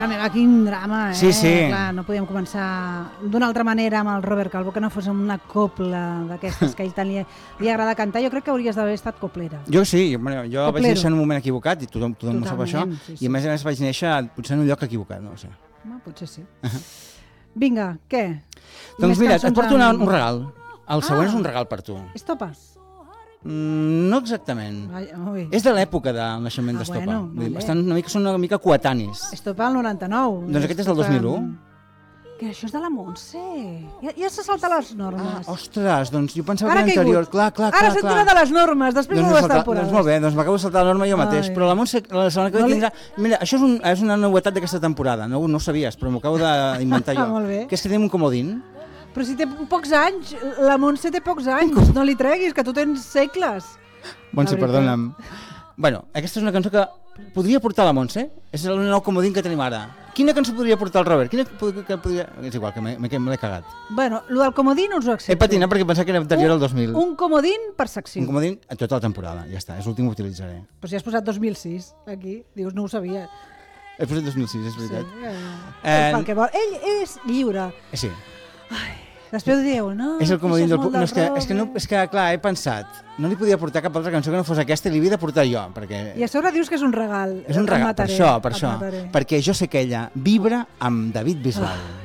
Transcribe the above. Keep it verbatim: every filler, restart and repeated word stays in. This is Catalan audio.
Meva, quin drama, eh? Sí, sí. Clar, no podíem començar d'una altra manera amb el Robert Calvo, que no fos una copla d'aquestes que a ell tant li, li agrada cantar. Jo crec que hauries d'haver estat coplera. Jo sí, bueno, jo Coplero. vaig néixer en un moment equivocat, i tothom, tothom ho sap això, sí, sí. i a més a més vaig néixer potser en un lloc equivocat, no ho sé. No, potser sí. Vinga, què? Doncs Més mira, et cançons porto una, amb- un regal. El següent Ah. és un regal per tu. Estopa. Mm, no exactament. Ai, ui. És de l'època del naixement Ah, d'Estopa. bueno, Vull dir, vale. estan una mica, són una mica coetanis. Estopa al noranta-nou. Doncs aquest és del dos mil u. Que això és de la Montse. Ja, ja se salta les Ah, normes. ostres, doncs jo pensava Ara que ha era anterior. caigut. Clar, clar, Ara clar. s'ha clar. enterat de les normes, després Doncs, de m'he dues saltat- temporades. doncs molt bé, doncs m'acabo de saltar la norma jo mateix. Ai. Però la Montse, la setmana que ve No li- tindrà... Mira, això és, un, és una novetat d'aquesta temporada. No, no ho sabies, però m'ho acabo d'inventar jo. Molt bé. Que és que tenim un comodín. Però si té pocs anys, la Montse té pocs anys, no li treguis, que tu tens segles. Montse, La veritat. perdona'm. Bueno, aquesta és una cançó que podria portar la Montse. És el nou comodín que tenim ara. Quina cançó podria portar el Robert? Quina pod- que podria... És igual, que m'he me, me l'he cagat. Bueno, el del comodín us ho He accepto. patinat perquè pensava que era anterior al dos mil. Un comodín per secció. Un comodín a tota la temporada, ja està, és l'últim que utilitzaré. Però si has posat dos mil sis, aquí, dius, no ho sabia. He posat dos mil sis, és veritat. Sí, eh, Eh, ell fa el que vol. Ell és lliure. Eh, sí, Després dieu, no, és el comodín això del... molt No, és, que, és, que no, Robert. és que, clar, he pensat, no li podia portar cap altra cançó que no fos aquesta i li havia de portar jo, perquè... I a sobre dius que és un regal. És un Et regal, per mataré, això, per et això, mataré. perquè jo sé que ella vibra amb David Bisbal.